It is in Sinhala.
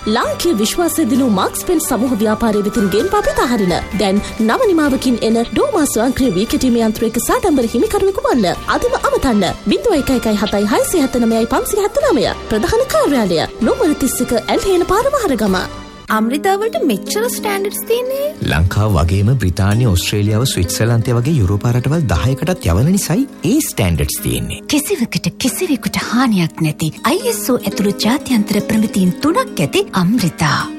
ලාංකීය විශ්වාසය දිනු මාක්ස් පෙන් සමූහ ව්‍යාපාරයේ වෙතින් ගෙන් පාපිත හරින. දැන් නව නිමාවකින් එන ඩෝමා ස්වයංක්‍රීය වී කැටීමේ යන්ත්‍රයක සාඩම්බර හිමිකරුවෙකු වන්න. අදම අමතන්න 01176579 ප්‍රධාන කාර්යාලය නෝමර 31 ඇල්හේන පාර වහරගම. අමෘතාවලට මෙච්චර ස්ටෑන්ඩඩ්ස් තියෙන්නේ ලංකාව වගේම බ්‍රිතාන්‍ය ඕස්ට්‍රේලියාව ස්විට්සර්ලන්තය වගේ යුරෝපා රටවල් 10කටත් යවන නිසායි ඒ ස්ටෑන්ඩඩ්ස් තියෙන්නේ. කිසිවකට කිසිවෙකුට හානියක් නැති ISO ඇතුළු ජාත්‍යන්තර ප්‍රමිතීන් 3ක් ඇති අමෘතා.